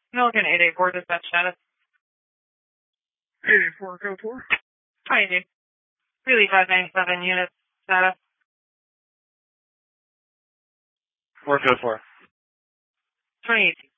Milligan 884 dispatch status. 884, go for. Hi, dude. Really 597 units status. 4 go for. 2018.